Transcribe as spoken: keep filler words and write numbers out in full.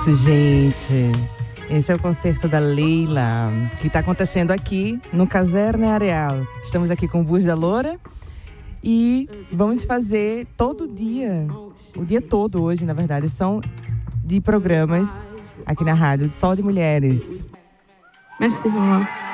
isso, gente. Esse é o concerto da Leila, que está acontecendo aqui no Caserna Areal. Estamos aqui com o Bus da Loura e vamos fazer todo dia, o dia todo hoje, na verdade, são de programas aqui na rádio, Sol de Mulheres. Merci, vamos lá.